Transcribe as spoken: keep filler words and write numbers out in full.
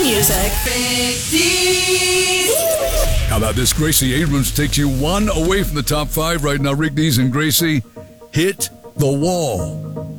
music. How about this? Gracie Abrams takes you one away from the top five right now. Rick Dees and Gracie, Hit the Wall.